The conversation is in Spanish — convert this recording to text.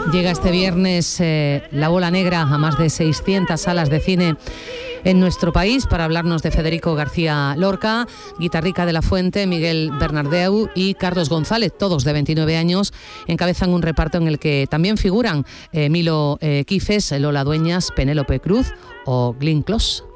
Llega este viernes La Bola Negra a más de 600 salas de cine en nuestro país para hablarnos de Federico García Lorca, Guitarrica de la Fuente, Miguel Bernardeu y Carlos González, todos de 29 años, encabezan un reparto en el que también figuran Milo Quifes, Lola Dueñas, Penélope Cruz o Glyn Close.